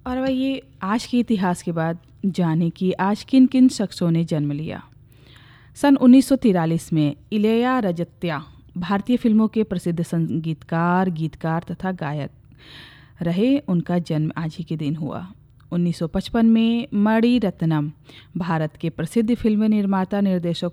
और वह ये आज के इतिहास के बाद जाने कि आज किन किन शख्सों ने जन्म लिया। सन 1943 में इलैया राजत्या भारतीय फिल्मों के प्रसिद्ध संगीतकार, गीतकार तथा गायक रहे। उनका जन्म आज ही के दिन हुआ। 1955 में मणि रत्नम भारत के प्रसिद्ध फिल्म निर्माता, निर्देशक